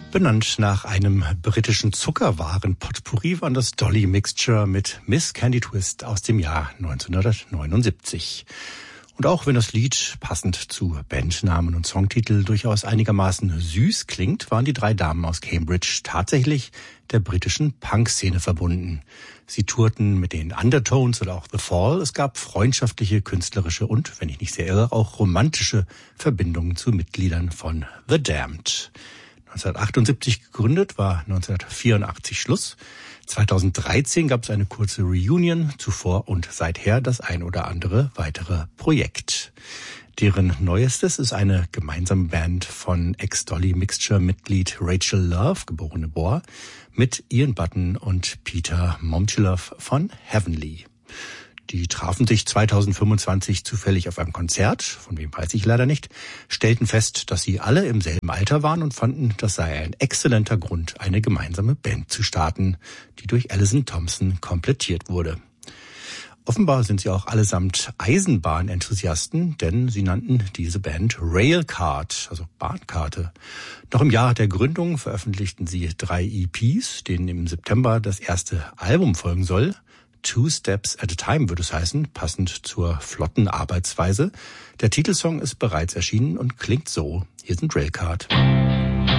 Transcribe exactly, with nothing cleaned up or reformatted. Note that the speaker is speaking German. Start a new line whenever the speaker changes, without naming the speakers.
Benannt nach einem britischen Zuckerwaren-Potpourri war das Dolly Mixture mit Miss Candy Twist aus dem Jahr neunzehnhundertneunundsiebzig. Und auch wenn das Lied passend zu Bandnamen und Songtitel durchaus einigermaßen süß klingt, waren die drei Damen aus Cambridge tatsächlich der britischen Punk-Szene verbunden. Sie tourten mit den Undertones oder auch The Fall. Es gab freundschaftliche, künstlerische und, wenn ich nicht sehr irre, auch romantische Verbindungen zu Mitgliedern von The Damned. neunzehnhundertachtundsiebzig gegründet, war neunzehnhundertvierundachtzig Schluss. zweitausenddreizehn gab es eine kurze Reunion, zuvor und seither das ein oder andere weitere Projekt. Deren neuestes ist eine gemeinsame Band von Ex-Dolly Mixture-Mitglied Rachel Love, geborene Bohr, mit Ian Button und Peter Momchilov von Heavenly. Die trafen sich zweitausendfünfundzwanzig zufällig auf einem Konzert, von wem weiß ich leider nicht, stellten fest, dass sie alle im selben Alter waren und fanden, das sei ein exzellenter Grund, eine gemeinsame Band zu starten, die durch Alison Thompson komplettiert wurde. Offenbar sind sie auch allesamt Eisenbahnenthusiasten, denn sie nannten diese Band Railcard, also Bahnkarte. Noch im Jahr der Gründung veröffentlichten sie drei E Ps, denen im September das erste Album folgen soll. Two Steps at a Time würde es heißen, passend zur flotten Arbeitsweise. Der Titelsong ist bereits erschienen und klingt so. Hier sind Railcard.